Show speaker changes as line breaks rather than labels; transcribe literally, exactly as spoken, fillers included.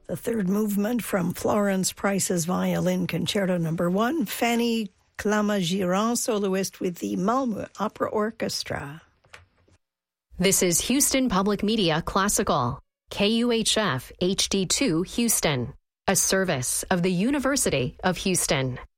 The third movement from Florence Price's Violin Concerto Number One, Fanny Clamagirand, soloist with the Malmö Opera Orchestra.
This is Houston Public Media Classical, K U H F H D two Houston, a service of the University of Houston.